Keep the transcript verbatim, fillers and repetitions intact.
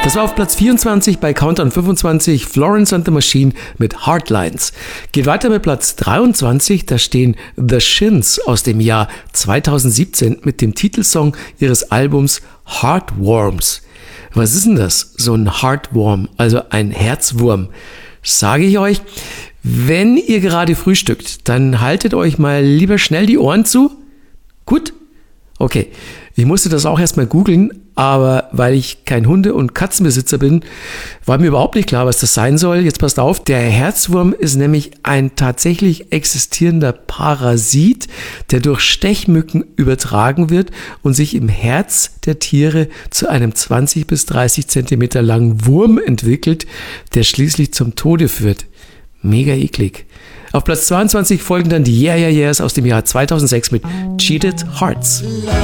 Das war auf Platz vierundzwanzig, bei Countdown fünfundzwanzig Florence and the Machine mit Hardlines. Geht weiter mit Platz dreiundzwanzig, da stehen The Shins aus dem Jahr zweitausendsiebzehn mit dem Titelsong ihres Albums Heartworms. Was ist denn das? So ein Heartworm, also ein Herzwurm. Sage ich euch, wenn ihr gerade frühstückt, dann haltet euch mal lieber schnell die Ohren zu. Gut? Okay. Ich musste das auch erstmal googeln, aber weil ich kein Hunde- und Katzenbesitzer bin, war mir überhaupt nicht klar, was das sein soll. Jetzt passt auf, der Herzwurm ist nämlich ein tatsächlich existierender Parasit, der durch Stechmücken übertragen wird und sich im Herz der Tiere zu einem zwanzig bis dreißig Zentimeter langen Wurm entwickelt, der schließlich zum Tode führt. Mega eklig. Auf Platz zweiundzwanzig folgen dann die Yeah Yeah Yeahs aus dem Jahr zweitausendsechs mit Cheated Hearts.